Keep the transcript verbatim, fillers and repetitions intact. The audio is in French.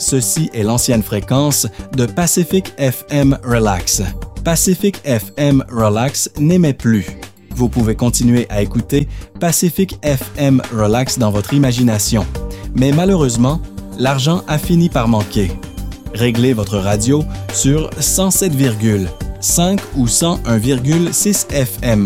ceci est l'ancienne fréquence de Pacific F M Relax. Pacific F M Relax n'émet plus. Vous pouvez continuer à écouter Pacific F M Relax dans votre imagination. Mais malheureusement, l'argent a fini par manquer. Réglez votre radio sur cent sept virgule cinq ou cent un virgule six F M.